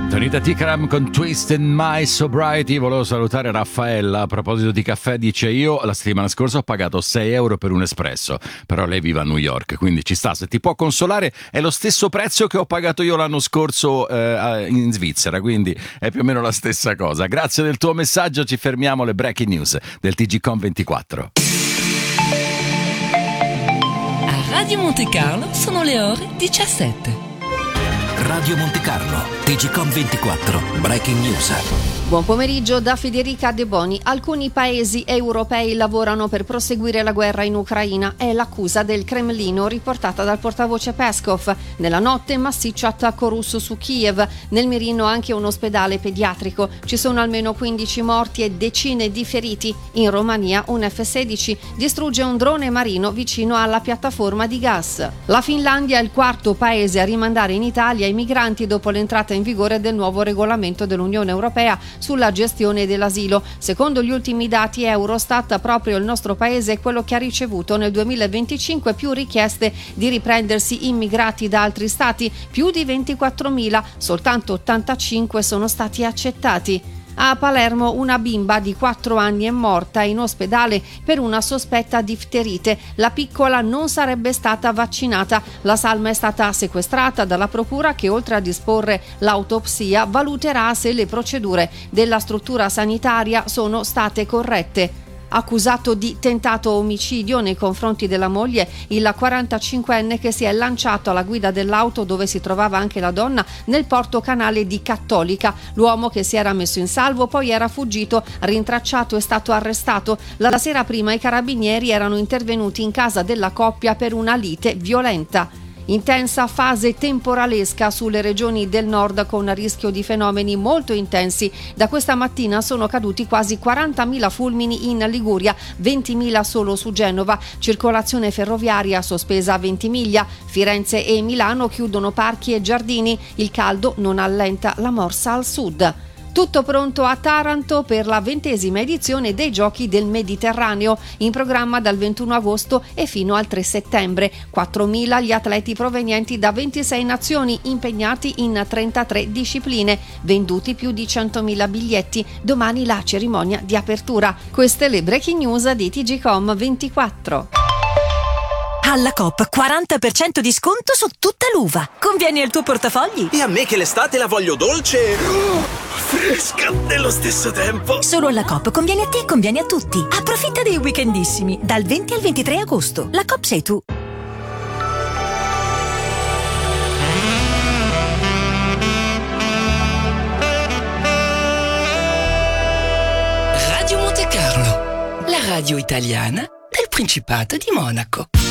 Tonita Tikram con Twist in My Sobriety. Volevo salutare Raffaella. A proposito di caffè, dice: io la settimana scorsa ho pagato 6 euro per un espresso, però lei vive a New York, quindi ci sta. Se ti può consolare, è lo stesso prezzo che ho pagato io l'anno scorso in Svizzera, quindi è più o meno la stessa cosa. Grazie del tuo messaggio. Ci fermiamo alle breaking news del TGCOM 24. A Radio Monte Carlo sono le ore 17. Radio Monte Carlo, TGCOM 24, Breaking News. Buon pomeriggio da Federica De Boni. Alcuni paesi europei lavorano per proseguire la guerra in Ucraina. È l'accusa del Cremlino riportata dal portavoce Peskov. Nella notte massiccio attacco russo su Kiev. Nel mirino anche un ospedale pediatrico. Ci sono almeno 15 morti e decine di feriti. In Romania un F-16 distrugge un drone marino vicino alla piattaforma di gas. La Finlandia è il quarto paese a rimandare in Italia i migranti dopo l'entrata in vigore del nuovo regolamento dell'Unione Europea sulla gestione dell'asilo. Secondo gli ultimi dati Eurostat, proprio il nostro paese è quello che ha ricevuto nel 2025 più richieste di riprendersi immigrati da altri stati, più di 24.000, soltanto 85 sono stati accettati. A Palermo una bimba di 4 anni è morta in ospedale per una sospetta difterite. La piccola non sarebbe stata vaccinata. La salma è stata sequestrata dalla procura che, oltre a disporre l'autopsia, valuterà se le procedure della struttura sanitaria sono state corrette. Accusato di tentato omicidio nei confronti della moglie, il 45enne che si è lanciato alla guida dell'auto dove si trovava anche la donna nel porto canale di Cattolica. L'uomo, che si era messo in salvo, poi era fuggito, rintracciato e stato arrestato. La sera prima i carabinieri erano intervenuti in casa della coppia per una lite violenta. Intensa fase temporalesca sulle regioni del nord con rischio di fenomeni molto intensi. Da questa mattina sono caduti quasi 40.000 fulmini in Liguria, 20.000 solo su Genova. Circolazione ferroviaria sospesa a Ventimiglia. Firenze e Milano chiudono parchi e giardini. Il caldo non allenta la morsa al sud. Tutto pronto a Taranto per la 20ª edizione dei Giochi del Mediterraneo, in programma dal 21 agosto e fino al 3 settembre. 4.000 gli atleti provenienti da 26 nazioni, impegnati in 33 discipline, venduti più di 100.000 biglietti. Domani la cerimonia di apertura. Queste le breaking news di TGCOM 24. Alla Coop 40% di sconto su tutta l'uva. Convieni al tuo portafogli. E a me che l'estate la voglio dolce, fresca nello stesso tempo. Solo alla Coop conviene a te e conviene a tutti. Approfitta dei weekendissimi dal 20 al 23 agosto. La Coop sei tu. Radio Monte Carlo, la radio italiana del Principato di Monaco.